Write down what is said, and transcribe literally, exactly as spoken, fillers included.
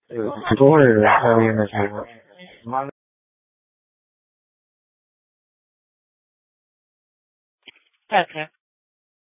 有很多人后面的时候，妈 Okay.